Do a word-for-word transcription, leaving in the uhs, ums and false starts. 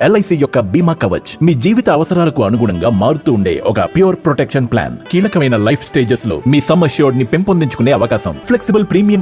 LIC యొక్క బీమా కవచ్ మీ జీవిత అవసరాలకు అనుగుణంగా మారుతూ ఉండే ఒక ప్యూర్ ప్రొటెక్షన్ ప్లాన్. కీలకమైన లైఫ్ స్టేజెస్ లో మీ సమ్ అష్యూర్డ్ ని పెంపొందించుకునే అవకాశం, ఫ్లెక్సిబుల్ ప్రీమియం